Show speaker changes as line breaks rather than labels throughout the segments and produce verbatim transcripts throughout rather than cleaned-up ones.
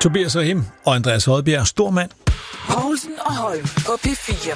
Tobias Rahim og Andreas Odbjerg, stormand.
Poulsen og Holm på P fire.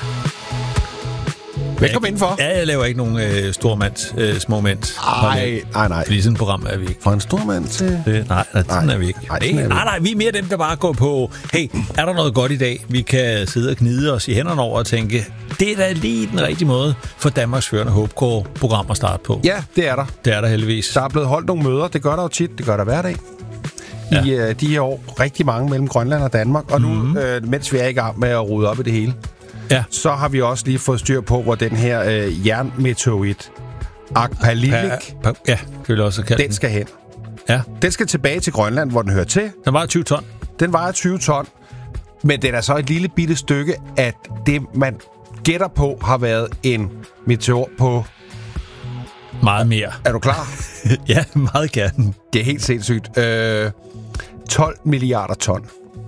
Velkommen indenfor.
Ja, jeg laver ikke nogen øh, stormands øh, småmænds.
Nej, nej, nej.
Fordi sådan et program er vi ikke.
For en stormand til...
Øh, nej, nej, sådan er vi ikke.
Nej,
Nej,
er vi.
nej, nej, vi er mere dem, der bare går på, hey, er der noget godt i dag? Vi kan sidde og gnide os i hænderne over og tænke, det er da lige den rigtige måde for Danmarks førende Hopecore-program at starte på.
Ja, det er der.
Det er der heldigvis.
Der er blevet holdt nogle møder. Det gør der jo tit. Det gør der hver dag.
Ja.
I øh, de her år. Rigtig mange mellem Grønland og Danmark. Og nu, mm-hmm. øh, mens vi er i gang med at rode op i det hele,
Ja.
så har vi også lige fået styr på, hvor den her øh, jernmeteorit, Akpalilik,
Pa, pa, ja, kan vi også kalde
den skal hen.
Ja.
Den skal tilbage til Grønland, hvor den hører til.
Den var tyve ton.
Den vejer tyve ton, men den er så et lille bitte stykke, at det, man gætter på, har været en meteor på...
Meget mere.
Er du klar?
Ja, meget gerne.
Det er helt sindssygt. Øh, tolv milliarder ton.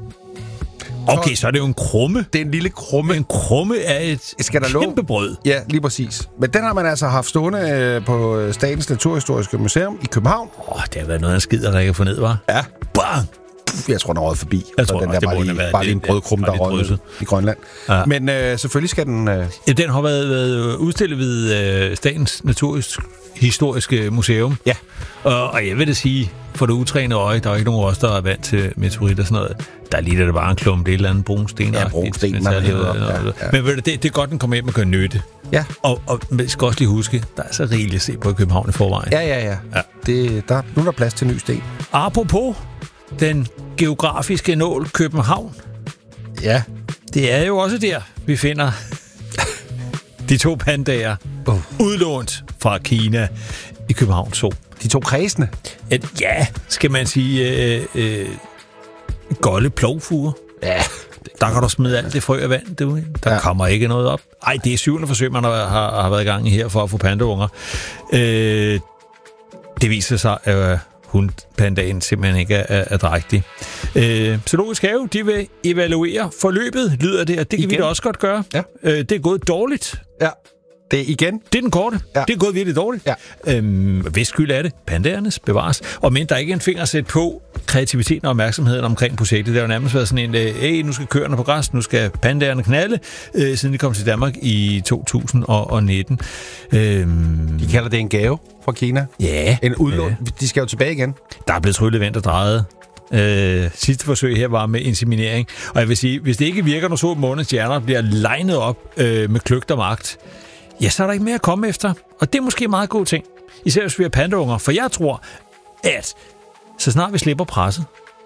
Okay, så er det jo en krumme.
Det er en lille krumme.
En krumme er et
Skal der love?
kæmpe brød.
Ja, lige præcis. Men den har man altså haft stående øh, på Statens Naturhistoriske Museum i København.
Åh, oh, det har været noget af en skid, der ikke få ned, var.
Ja.
Bang!
Jeg tror, den er røget forbi.
Jeg
Så
tror
den
også,
der
det
bare
må
lige,
have været
bare lige en
lidt-
brødkrumme, der
bare
er
lidt
røget
drysset.
i Grønland.
Ja.
Men øh, selvfølgelig skal den... Øh,
Ja, den har været, været udstillet ved øh, Statens Naturhistoriske Museum.
Ja.
Og, og jeg vil da sige, for det utrænede øje, der er ikke nogen af os, der er vant til meteorit og sådan noget. Der ligner det bare en klump, det er et eller andet brunsten.
Ja, brunsten, man hedder. Ja, ja.
Men ved du, det, det er godt, den kommer hjem og gør nytte.
ja.
Og, og vi skal også lige huske, der er så rigeligt at se på i København i forvejen.
Ja, ja, ja.
Ja.
Det, der, nu er der plads til ny sten.
Apropos den geografiske nål København.
Ja.
Det er jo også der, vi finder de to pandaer
Oh.
udlånt fra Kina i København Zoo.
De to kredsende.
Et, ja, skal man sige, øh, øh, golde plovfuger.
Ja.
Der kan du smide alt det frø af vand, du. Der
Ja.
ja. kommer ikke noget op. Ej, det er syvende forsøg, man har, har, har været i gang i her for at få pandaunger. Øh, det viser sig, at øh, hundpandaen simpelthen ikke er, er drægtig. Øh, Zoologisk Have, de vil evaluere forløbet, lyder det, og det kan
Igen.
vi da også godt gøre.
Ja.
Øh, det er gået dårligt.
Ja. Det er igen.
Det er den korte.
Ja.
Det er gået virkelig dårligt.
Ja.
Øhm, hvis skyld er det? Pandaernes bevares. Og men der er ikke en finger at sætte på kreativiteten og opmærksomheden omkring projektet. Det har jo nærmest været sådan en, øh, hey, nu skal køerne på græs, nu skal pandaerne knalde, øh, siden de kom til Danmark i to tusind nitten. Øhm,
De kalder det en gave fra Kina.
ja,
En udlån. De skal jo tilbage igen.
der er blevet tryllet vendt og drejet. Øh, sidste forsøg her var med inseminering. Og jeg vil sige, hvis det ikke virker, når så månedens hjerner bliver legnet op øh, med kløgt og magt, ja, så er der ikke mere at komme efter. Og det er måske en meget god ting. Især hvis vi er pandaunger. For jeg tror, at så snart vi slipper presset,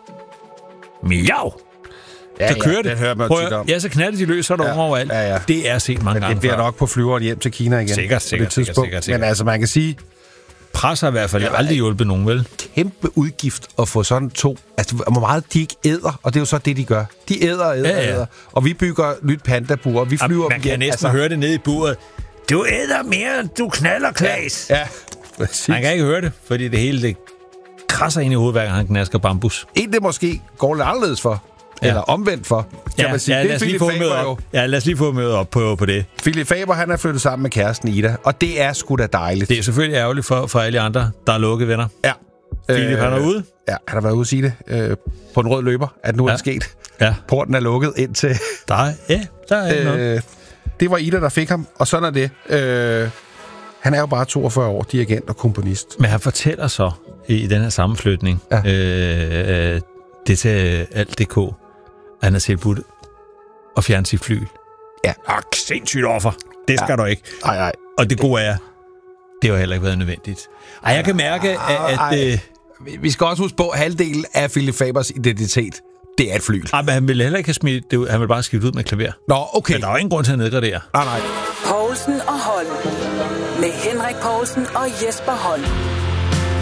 miau,
Ja,
så kører det.
det hører man
Prøv
tit
at-
om.
Ja, så knalder de løs, så er der
Ja,
unger overalt.
ja, ja.
Det er set mange
Men
gange
det bliver
før.
nok på flyveren hjem til Kina igen.
Sikkert,
på
sikkert,
det tidspunkt.
sikkert, sikkert.
Men altså, man kan sige,
Pres har i hvert fald
Ja,
aldrig hjulpet nogen, vel?
kæmpe udgift at få sådan to... Altså, hvor meget de ikke æder, og det er jo så det, de gør. De æder og æder
Ja,
og
ja.
æder. Og vi bygger nyt pandabur, og vi flyver...
Man kan
hjem.
næsten høre det nede i buret. Du æder mere, end du knaller, Klaas.
Ja, præcis.
Man kan ikke høre det, fordi det hele det krasser ind i hovedet, hver gang han knasker bambus.
En, det måske går lidt anderledes for.
Ja.
Eller omvendt for, kan man sige.
ja,
Det
lad
er
os lige
Philip
få mødet
Faber jo.
op. Ja, lad os lige få mødet op på, på det.
Philip Faber, han er flyttet sammen med kæresten Ida, og det er sgu da dejligt.
Det er selvfølgelig ærgerligt for, for alle andre, der er lukket venner.
Ja.
Philip, han er ude.
Ja, han har været ude at sige det øh, på en rød løber, at nu ja. er
Ja.
det sket.
Ja,
Porten er lukket ind til...
der er, ja, der er ikke noget.
øh, det var Ida, der fik ham, og sådan er det. Øh, han er jo bare toogfyrre år, dirigent og komponist.
Men han fortæller så i, i den her sammenflytning,
Ja.
øh, øh, det til alt punktum d k, at han har tilbudt at fjerne sit flyl.
Ja.
Ah, sindssygt offer. Det skal ja. du ikke.
Nej, nej.
Og det gode er, det har heller ikke været nødvendigt. Ej, jeg kan mærke, at... at øh,
Vi skal også huske på, at halvdelen af Philip Fabers identitet, det er et flyl.
ej, men han ville heller ikke have smidt det ud. Han ville bare skifte ud med klaver.
Nå, okay.
Men der er jo ingen grund til at nedgradere.
Nej, nej.
Poulsen og Holm. Med Henrik Poulsen og Jesper Holm.